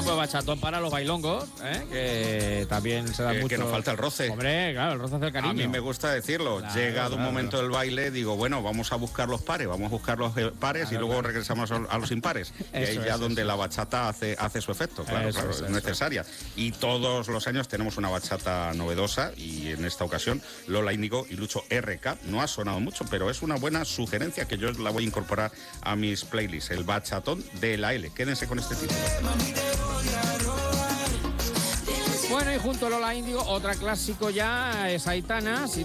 pues bachatón para los bailongos, que también se da mucho. Que nos falta el roce. Hombre, claro, el roce hace el cariño. A mí me gusta decirlo. Claro, Llegado un momento del baile, digo, bueno, vamos a buscar los pares, y luego regresamos a los impares. Y ahí ya donde la bachata hace su efecto, claro, es necesaria. Y todos los años tenemos una bachata novedosa, y en esta ocasión Lola Índigo y Lucho RK. No ha sonado mucho, pero es una buena sugerencia que yo la voy a incorporar a mis playlists. El bachatón de la L. Quédense con este título. Bueno, y junto a Lola Índigo, otra clásico ya es Aitana.